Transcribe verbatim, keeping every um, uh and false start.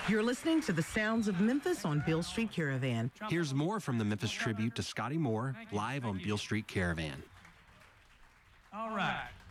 You're listening to the sounds of Memphis on Beale Street Caravan. Here's more from the Memphis tribute to Scotty Moore live on Beale Street Caravan. All right.